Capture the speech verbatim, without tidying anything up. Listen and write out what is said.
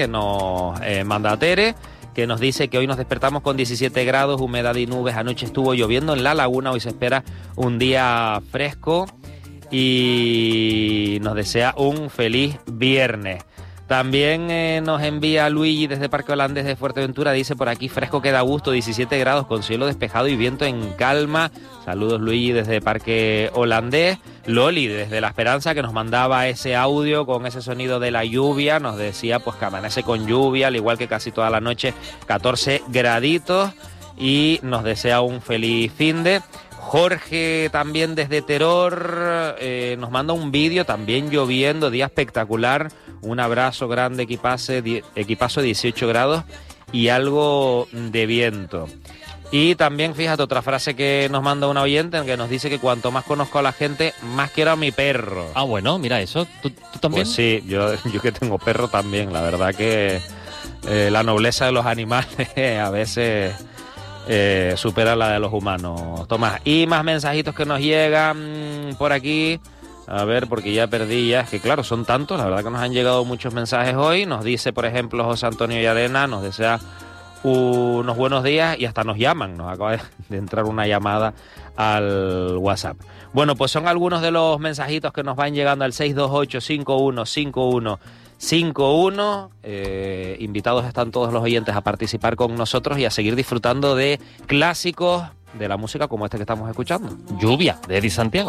que nos eh, manda Tere, que nos dice que hoy nos despertamos con diecisiete grados, humedad y nubes. Anoche estuvo lloviendo en La Laguna, hoy se espera un día fresco y nos desea un feliz viernes. También eh, nos envía Luigi desde Parque Holandés de Fuerteventura, dice por aquí fresco que da gusto, diecisiete grados con cielo despejado y viento en calma. Saludos Luigi desde Parque Holandés. Loli desde La Esperanza, que nos mandaba ese audio con ese sonido de la lluvia, nos decía pues que amanece con lluvia, al igual que casi toda la noche, catorce graditos, y nos desea un feliz finde. Jorge también desde Teror eh, nos manda un vídeo también lloviendo, día espectacular, un abrazo grande, equipase, die, equipazo dieciocho grados y algo de viento. Y también, fíjate, otra frase que nos manda una oyente, en que nos dice que cuanto más conozco a la gente, más quiero a mi perro. Ah, bueno, mira eso, ¿tú, tú también? Pues sí, yo, yo que tengo perro también, la verdad que eh, la nobleza de los animales a veces... Eh, supera la de los humanos, Tomás. Y más mensajitos que nos llegan por aquí. A ver, porque ya perdí ya. Es que claro, son tantos, la verdad que nos han llegado muchos mensajes hoy. Nos dice, por ejemplo, José Antonio Llarena, nos desea unos buenos días y hasta nos llaman. Nos acaba de entrar una llamada al WhatsApp. Bueno, pues son algunos de los mensajitos que nos van llegando al seis dos ocho, cinco uno cinco uno cinco uno. Eh, invitados están todos los oyentes a participar con nosotros y a seguir disfrutando de clásicos de la música como este que estamos escuchando. Lluvia, de Eddie Santiago.